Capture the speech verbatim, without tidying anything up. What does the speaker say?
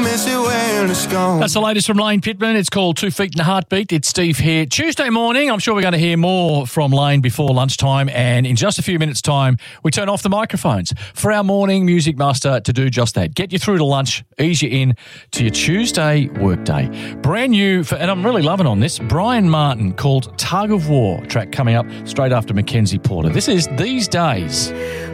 miss it when it's gone. That's the latest from Lane Pittman. It's called Two Feet and a Heartbeat. It's Steve here. Tuesday morning, I'm sure we're going to hear more from Lane before lunchtime, and in just a few minutes' time, we turn off the microphones for our morning music master to do just that. Get you through to lunch, ease you in to your Tuesday workday. Brand new, for, and I'm really loving on this, Brian Martin, called Tug of War, track coming up straight after Mackenzie Porter. This is These Days.